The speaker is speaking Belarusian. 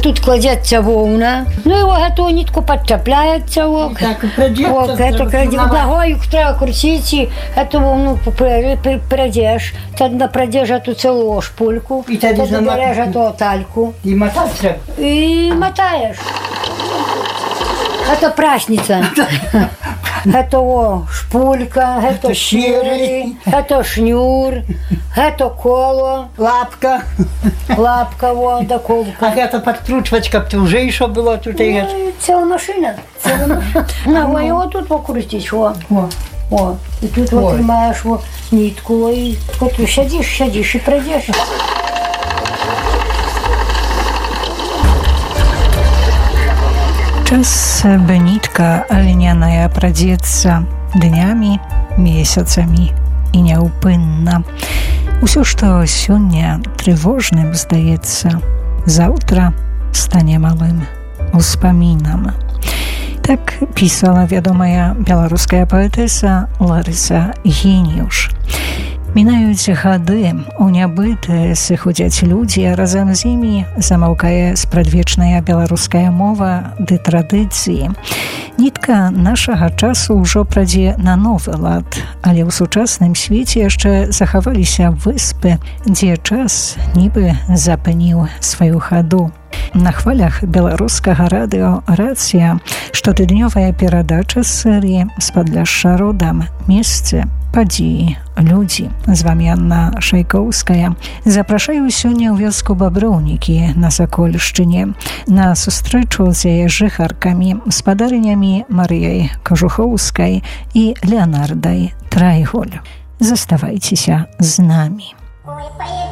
тут кладеться вовна, ну і эту нитку подчепляється, ногою треба крутити, эту вовну продеш, тоді продеш эту цілу шпульку, тоді береш эту тальку. І мотати треба? І мотаєш. Это прасница. Это шпулька, это щири, это шнюр, это коло. Лапка. Лапка, вот, да колка. А это подкручивать, как ты уже еще было тут? Ну, целая машина. Ногой вот тут покрутить, вот. Вот. И тут вот тримаешь вот нитку, и вот сядишь и пройдешь. Час, by nitka lniana pradzeться dniami, miesiącami i nieupłynna. Усё, што сёння трывожным здаецца, заўтра стане малым успамінам. Так пісала вядомая беларуская паэтэса Ларыса Геніюш. Мінаюць гады, у нябытае сыходзяць людзі, а разам з імі замаўкае спрадвечная беларуская мова ды традыцыі. Нітка нашага часу ўжо прадзе на новы лад, але ў сучасным свеце яшчэ захаваліся выспы, дзе час нібы запыніў сваю хаду. На хвалях беларускага радыё «Рацыя» штотыднёвая перадача з серыі «З падляшша родам. Месцы, падзеі, людзі». З вамі Анна Шайкоўская. Запрашаю сёння ў вёску Баброўнікі на Сакольшчыне на сустрэчу з яе жыхаркамі, спадарынямі Марыяй Кажухоўскай і Леанардай Трайголь. Заставайцеся з намі.